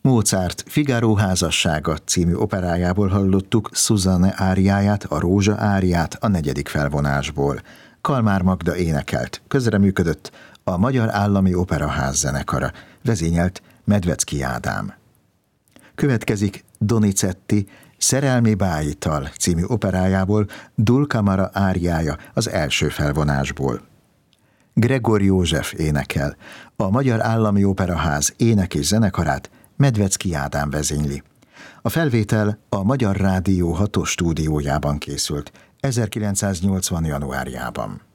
Mozart Figaro házassága című operájából hallottuk Susanne áriáját, a Rózsa áriát a 4. felvonásból. Kalmár Magda énekelt, közreműködött a Magyar Állami Operaház zenekara, vezényelt Medvecki Ádám. Következik Donizetti Szerelmi bájital című operájából Dulcamara áriája az 1. felvonásból. Gregor József énekel, a Magyar Állami Operaház ének- és zenekarát Medvecki Ádám vezényli. A felvétel a Magyar Rádió 6-os stúdiójában készült 1980. januárjában.